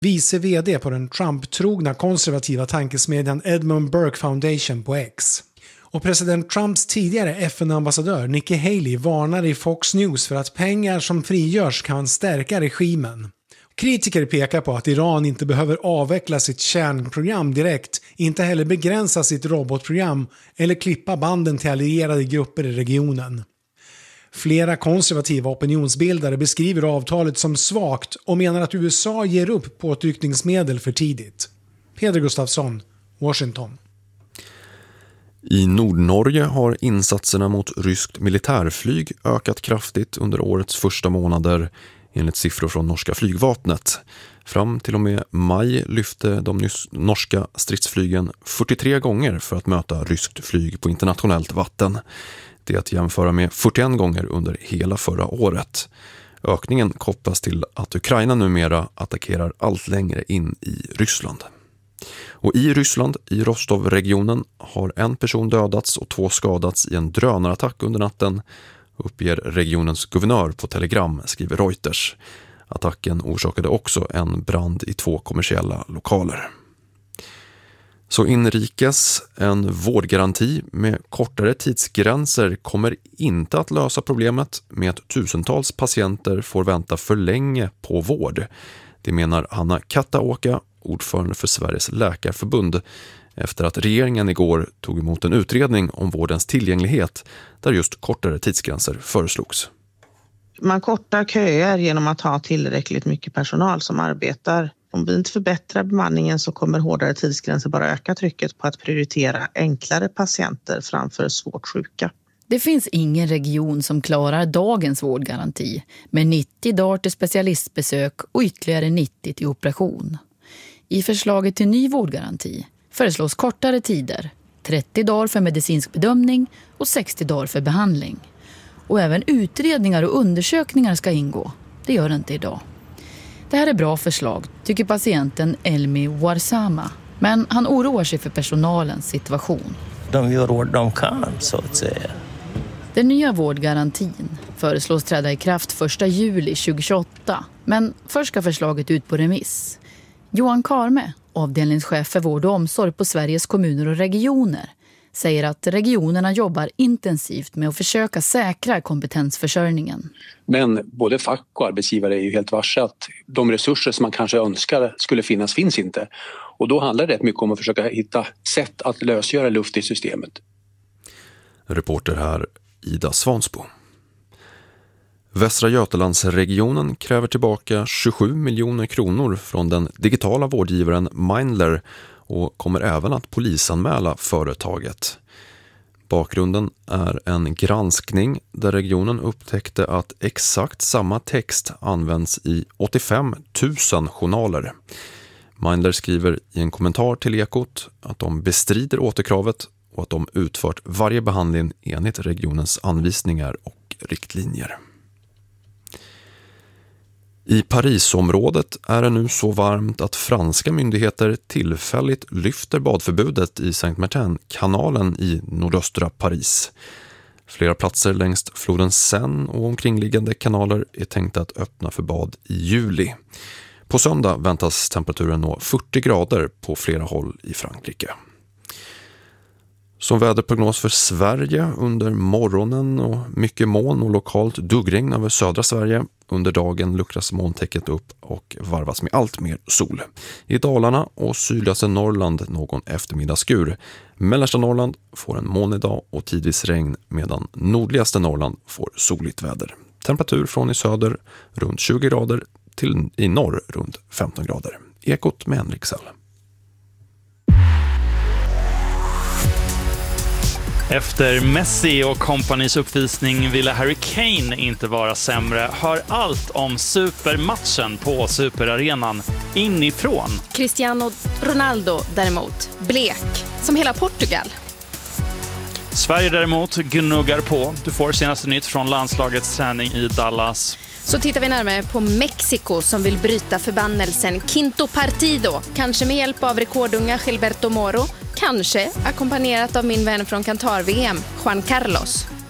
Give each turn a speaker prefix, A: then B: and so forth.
A: vice vd på den Trump-trogna konservativa tankesmedjan Edmund Burke Foundation på X. Och president Trumps tidigare FN-ambassadör Nikki Haley varnar i Fox News för att pengar som frigörs kan stärka regimen. Kritiker pekar på att Iran inte behöver avveckla sitt kärnprogram direkt, inte heller begränsa sitt robotprogram eller klippa banden till allierade grupper i regionen. Flera konservativa opinionsbildare beskriver avtalet som svagt och menar att USA ger upp påtryckningsmedel för tidigt. Peder Gustafsson, Washington.
B: I Nordnorge har insatserna mot ryskt militärflyg ökat kraftigt under årets första månader enligt siffror från norska flygvapnet. Fram till och med maj lyfte de norska stridsflygen 43 gånger för att möta ryskt flyg på internationellt vatten. Det är att jämföra med 41 gånger under hela förra året. Ökningen kopplas till att Ukraina numera attackerar allt längre in i Ryssland. Och i Ryssland, i Rostov-regionen, har en person dödats och 2 skadats i en drönarattack under natten, uppger regionens guvernör på Telegram, skriver Reuters. Attacken orsakade också en brand i 2 kommersiella lokaler. Så inrikes, en vårdgaranti med kortare tidsgränser kommer inte att lösa problemet med att tusentals patienter får vänta för länge på vård. Det menar Hanna Kattaåka, ordförande för Sveriges läkarförbund, efter att regeringen igår tog emot en utredning om vårdens tillgänglighet där just kortare tidsgränser föreslogs.
C: Man kortar köer genom att ha tillräckligt mycket personal som arbetar. Om vi inte förbättrar bemanningen så kommer hårdare tidsgränser bara öka trycket på att prioritera enklare patienter framför svårt sjuka.
D: Det finns ingen region som klarar dagens vårdgaranti med 90 dagar till specialistbesök och ytterligare 90 till operation. I förslaget till ny vårdgaranti föreslås kortare tider, 30 dagar för medicinsk bedömning och 60 dagar för behandling. Och även utredningar och undersökningar ska ingå. Det gör det inte idag. Det här är bra förslag, tycker patienten Elmi Warsama. Men han oroar sig för personalens situation.
E: De gör vad de kan, så att säga.
D: Den nya vårdgarantin föreslås träda i kraft 1 juli 2028. Men först ska förslaget ut på remiss. Johan Karme, avdelningschef för vård och omsorg på Sveriges kommuner och regioner, säger att regionerna jobbar intensivt med att försöka säkra kompetensförsörjningen.
F: Men både fack och arbetsgivare är ju helt varse att de resurser som man kanske önskar skulle finns inte. Och då handlar det rätt mycket om att försöka hitta sätt att lösgöra luft i systemet.
B: Reporter här Ida Svansbo. Västra Götalandsregionen kräver tillbaka 27 miljoner kronor från den digitala vårdgivaren Mindler och kommer även att polisanmäla företaget. Bakgrunden är en granskning där regionen upptäckte att exakt samma text används i 85 000 journaler. Mindler skriver i en kommentar till Ekot att de bestrider återkravet och att de utfört varje behandling enligt regionens anvisningar och riktlinjer. I Parisområdet är det nu så varmt att franska myndigheter tillfälligt lyfter badförbudet i Saint-Martin-kanalen i nordöstra Paris. Flera platser längs floden Seine och omkringliggande kanaler är tänkta att öppna för bad i juli. På söndag väntas temperaturen nå 40 grader på flera håll i Frankrike. Som väderprognos för Sverige under morgonen och mycket moln och lokalt duggregn över södra Sverige. Under dagen luckras molntäcket upp och varvas med allt mer sol. I Dalarna och sydligaste Norrland någon eftermiddagsskur. Mellersta Norrland får en molnig dag och tidvis regn medan nordligaste Norrland får soligt väder. Temperatur från i söder runt 20 grader till i norr runt 15 grader. Ekot med Henrik Sell.
G: Efter Messi och kompanys uppvisning ville Harry Kane inte vara sämre. Hör allt om supermatchen på Superarenan inifrån.
H: Cristiano Ronaldo däremot, blek, som hela Portugal.
G: Sverige däremot gnuggar på. Du får senaste nytt från landslagets träning i Dallas.
H: Så tittar vi närmare på Mexiko som vill bryta förbannelsen Quinto Partido. Kanske med hjälp av rekordunga Gilberto Moro. Kanske ackompanjerat av min vän från Kantar-VM, Juan Carlos.